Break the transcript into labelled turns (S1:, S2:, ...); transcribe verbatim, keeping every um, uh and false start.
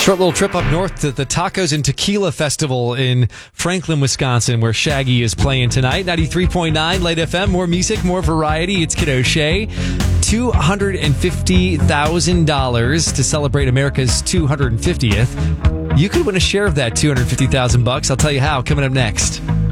S1: Short little trip up north to the Tacos and Tequila Festival in Franklin, Wisconsin, where Shaggy is playing tonight. ninety-three point nine Light F M. More music, more variety. It's Kid O'Shea. two hundred fifty thousand dollars to celebrate America's two hundred fiftieth. You could win a share of that two hundred fifty thousand bucks. I'll tell you how coming up next.